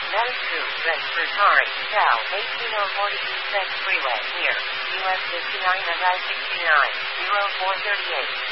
That is true. But for sorry. Cal, 18040 East Freeway, near US 59 and I-69, 0438.